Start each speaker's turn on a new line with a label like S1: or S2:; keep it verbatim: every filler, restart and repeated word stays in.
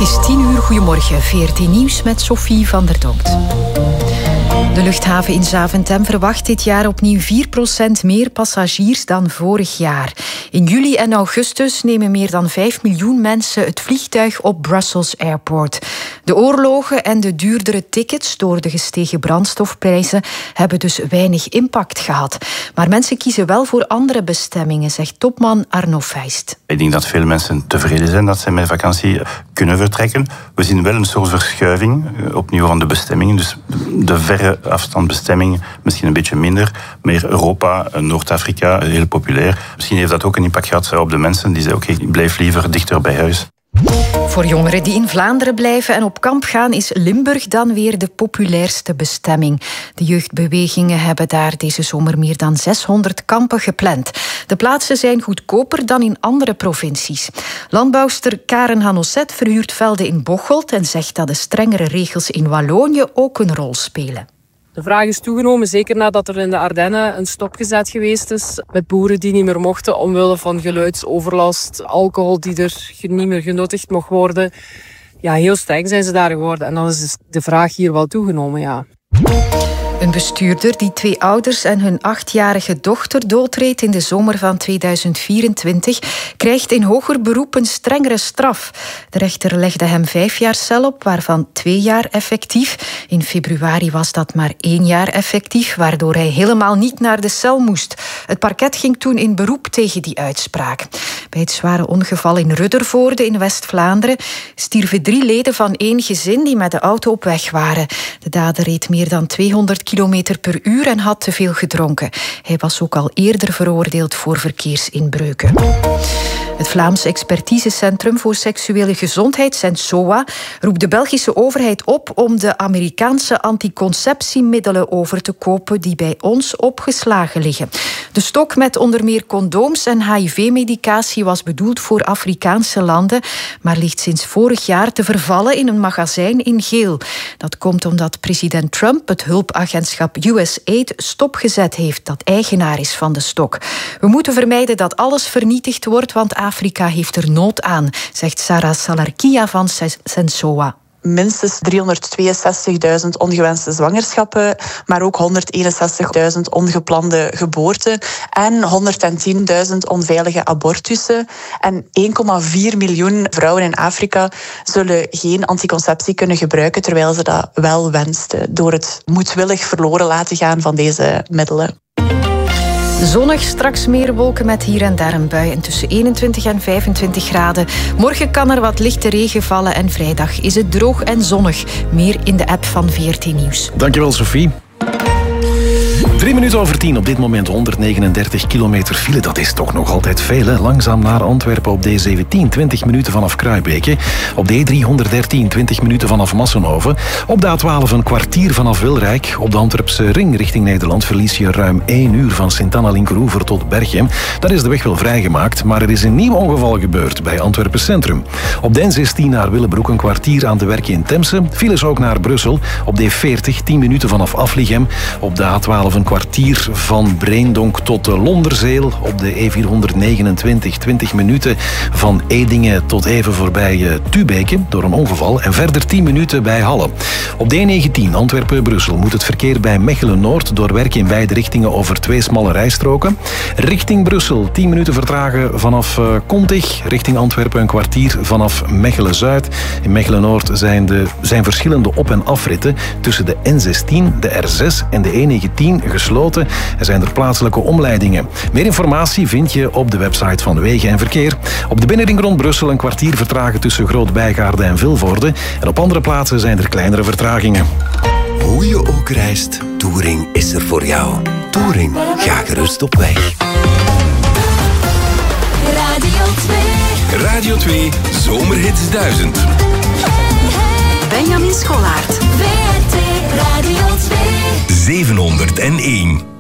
S1: is tien uur. Goedemorgen. V R T Nieuws met Sophie van der Donkt. De luchthaven in Zaventem verwacht dit jaar opnieuw vier procent meer passagiers dan vorig jaar. In juli en augustus nemen meer dan vijf miljoen mensen het vliegtuig op Brussels Airport. De oorlogen en de duurdere tickets door de gestegen brandstofprijzen hebben dus weinig impact gehad. Maar mensen kiezen wel voor andere bestemmingen, zegt topman Arno Feist.
S2: Ik denk dat veel mensen tevreden zijn dat ze met vakantie kunnen vertrekken. We zien wel een soort verschuiving opnieuw van de bestemmingen. Dus de verre afstandbestemming misschien een beetje minder. Meer Europa, Noord-Afrika, heel populair. Misschien heeft dat ook een impact gehad op de mensen die zeggen, oké, okay, ik blijf liever dichter bij huis.
S1: Voor jongeren die in Vlaanderen blijven en op kamp gaan is Limburg dan weer de populairste bestemming. De jeugdbewegingen hebben daar deze zomer meer dan zeshonderd kampen gepland. De plaatsen zijn goedkoper dan in andere provincies. Landbouwster Karen Hanosset verhuurt velden in Bocholt en zegt dat de strengere regels in Wallonië ook een rol spelen.
S3: De vraag is toegenomen, zeker nadat er in de Ardennen een stopgezet geweest is met boeren die niet meer mochten omwille van geluidsoverlast, alcohol die er niet meer genuttigd mocht worden. Ja, heel streng zijn ze daar geworden en dan is de vraag hier wel toegenomen, ja.
S1: Een bestuurder die twee ouders en hun achtjarige dochter doodreed in de zomer van tweeduizend vierentwintig krijgt in hoger beroep een strengere straf. De rechter legde hem vijf jaar cel op, waarvan twee jaar effectief. In februari was dat maar één jaar effectief, waardoor hij helemaal niet naar de cel moest. Het parket ging toen in beroep tegen die uitspraak. Bij het zware ongeval in Ruddervoorde in West-Vlaanderen stierven drie leden van één gezin die met de auto op weg waren. De dader reed meer dan tweehonderd kilometer per uur en had te veel gedronken. Hij was ook al eerder veroordeeld voor verkeersinbreuken. Het Vlaams Expertisecentrum voor Seksuele Gezondheid, SENSOA, roept de Belgische overheid op om de Amerikaanse anticonceptiemiddelen over te kopen die bij ons opgeslagen liggen. De stok met onder meer condooms en H I V-medicatie was bedoeld voor Afrikaanse landen, maar ligt sinds vorig jaar te vervallen in een magazijn in Geel. Dat komt omdat president Trump het hulpagentschap U S A I D stopgezet heeft, dat eigenaar is van de stok. We moeten vermijden dat alles vernietigd wordt, want Afrika heeft er nood aan, zegt Sarah Salarkia van SENSOA.
S4: Minstens driehonderdtweeënzestigduizend ongewenste zwangerschappen, maar ook honderdeenenzestigduizend ongeplande geboorten en honderdtienduizend onveilige abortussen. En één komma vier miljoen vrouwen in Afrika zullen geen anticonceptie kunnen gebruiken, terwijl ze dat wel wensten, door het moedwillig verloren laten gaan van deze middelen.
S1: Zonnig, straks meer wolken met hier en daar een bui en tussen eenentwintig en vijfentwintig graden. Morgen kan er wat lichte regen vallen en vrijdag is het droog en zonnig. Meer in de app van V R T Nieuws.
S5: Dankjewel, Sophie. Drie minuten over tien, op dit moment honderdnegenendertig kilometer file. Dat is toch nog altijd veel, hè? Langzaam naar Antwerpen op D zeventien, twintig minuten vanaf Kruibeke. Op D driehonderddertien, twintig minuten vanaf Massenhoven. Op de A twaalf een kwartier vanaf Wilrijk. Op de Antwerpse ring richting Nederland verlies je ruim één uur van Sint-Anna-Linkeroever tot Berchem. Daar is de weg wel vrijgemaakt, maar er is een nieuw ongeval gebeurd bij Antwerpen Centrum. Op de N zestien naar Willebroek een kwartier aan de werken in Temse. Files ook naar Brussel. Op D veertig, tien minuten vanaf Aflichem. Op de A twaalf een kwartier van Breendonk tot Londerzeel. Op de E vierhonderdnegenentwintig, twintig minuten van Edingen tot even voorbij Tubeke door een ongeval. En verder tien minuten bij Halle. Op de E negentien Antwerpen-Brussel moet het verkeer bij Mechelen-Noord door werk in beide richtingen over twee smalle rijstroken. Richting Brussel tien minuten vertragen vanaf Kontig. Richting Antwerpen een kwartier vanaf Mechelen-Zuid. In Mechelen-Noord zijn, de, zijn verschillende op- en afritten tussen de N zestien, de R zes en de E negentien gesloten. Er zijn er plaatselijke omleidingen. Meer informatie vind je op de website van Wegen en Verkeer. Op de binnenring rond Brussel een kwartier vertragen tussen Groot-Bijgaarde en Vilvoorde. En op andere plaatsen zijn er kleinere vertragingen.
S6: Hoe je ook reist, Touring is er voor jou. Touring, ga gerust op weg.
S7: Radio twee.
S6: Radio twee, Zomerhits duizend.
S7: Benjamin Scholaert. V R T Radio twee.
S6: zevenhonderdéén.